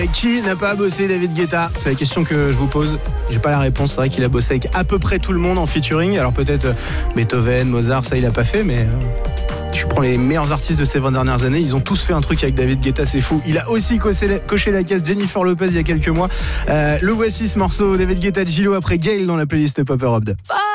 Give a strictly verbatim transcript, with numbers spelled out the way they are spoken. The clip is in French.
Qui n'a pas bossé David Guetta? C'est la question que je vous pose. J'ai pas la réponse. C'est vrai qu'il a bossé avec à peu près tout le monde en featuring. Alors peut-être euh, Beethoven, Mozart, ça il a pas fait, mais euh, tu prends les meilleurs artistes de ces vingt dernières années, ils ont tous fait un truc avec David Guetta, c'est fou. Il a aussi coché la, coché la case Jennifer Lopez il y a quelques mois. Euh, le voici ce morceau, David Guetta de Gilo après Gail dans la playlist Pop Europe deux.